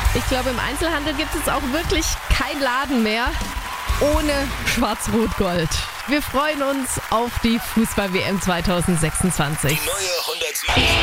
Ich glaube, im Einzelhandel gibt es auch wirklich keinen Laden mehr ohne Schwarz-Rot-Gold. Wir freuen uns auf die Fußball-WM 2026. Die neue 107.